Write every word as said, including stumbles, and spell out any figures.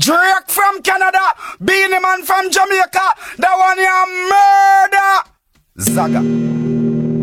Drake from Canada, Beanie Man from Jamaica, that one you murder. Zaga.